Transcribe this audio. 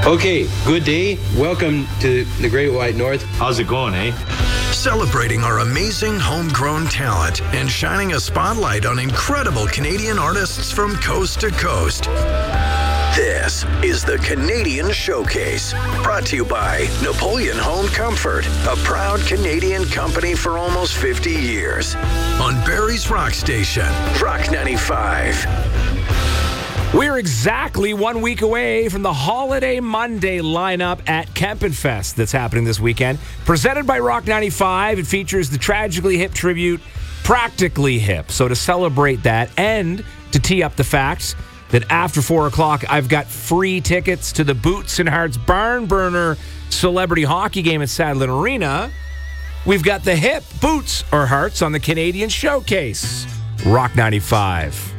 Okay, good day. Welcome to the Great White North. How's it going, eh? Celebrating our amazing homegrown talent and shining a spotlight on incredible Canadian artists from coast to coast. This is the Canadian Showcase, brought to you by Napoleon Home Comfort, a proud Canadian company for almost 50 years. On Barrie's Rock Station, Rock 95. We're exactly 1 week away from the Holiday Monday lineup at Kempenfest that's happening this weekend. Presented by Rock 95, it features the Tragically Hip tribute, Practically Hip. So to celebrate that and to tee up the facts that after 4 o'clock, I've got free tickets to the Boots and Hearts Barn Burner Celebrity Hockey Game at Sadler Arena, we've got the Hip, Boots, or Hearts on the Canadian Showcase. Rock 95.